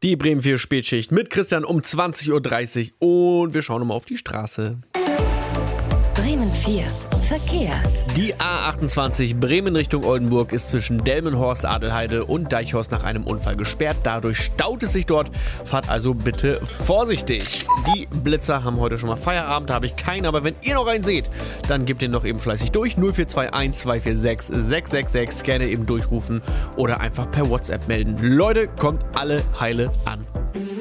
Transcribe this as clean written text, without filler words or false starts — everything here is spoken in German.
Die Bremen 4 Spätschicht mit Christian um 20.30 Uhr und wir schauen nochmal auf die Straße. Bremen 4 Verkehr. Die A28 Bremen Richtung Oldenburg ist zwischen Delmenhorst, Adelheide und Deichhorst nach einem Unfall gesperrt. Dadurch staut es sich dort. Fahrt also bitte vorsichtig. Die Blitzer haben heute schon mal Feierabend, da habe ich keinen. Aber wenn ihr noch einen seht, dann gebt den doch eben fleißig durch. 0421 246 666. Gerne eben durchrufen oder einfach per WhatsApp melden. Leute, kommt alle heile an.